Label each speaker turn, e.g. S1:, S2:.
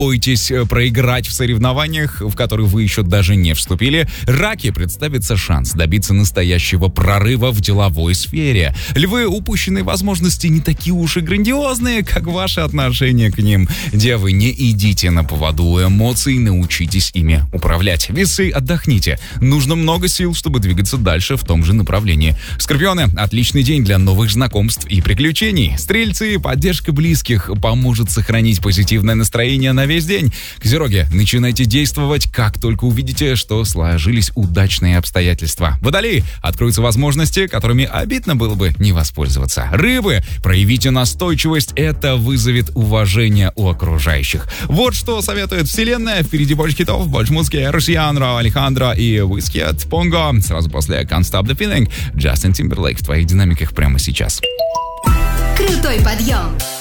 S1: бойтесь проиграть в соревнованиях, в которые вы еще даже не вступили. Раки, представится шанс добиться настоящего прорыва в деловой сфере. Львы, упущенные возможности не такие уж и грандиозные, как ваши отношения к ним. Девы, не идите на поводу у эмоций, научитесь ими управлять. Весы, отдохните. Нужно много сил, чтобы двигаться дальше в том же направлении. Скорпионы, отличный день для новых знакомств и приключений. Стрельцы, поддержка близких поможет сохранить позитивное настроение на весь день. Козероги, начинайте действовать, как только увидите, что сложились удачные обстоятельства. Водолеи, откроются возможности, которыми обидно было бы не воспользоваться. Рыбы, проявите настойчивость, это вызовет уважение у окружающих. Вот что советует вселенная. Впереди больше хитов, больше музыки. Русианро, Алехандро и Whiskey Понго. Сразу после Can't Stop the Feeling. Джастин Тимберлейк в твоих динамиках прямо сейчас.
S2: Крутой подъем.